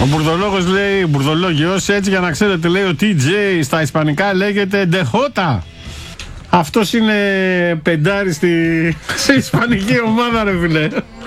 Ο Μπουρδολόγος λέει, Μπουρδολόγιος, έτσι για να ξέρετε, λέει ο TJ στα ισπανικά λέγεται Ντεχότα. Αυτός είναι πεντάρι σε ισπανική ομάδα, ρε φίλε.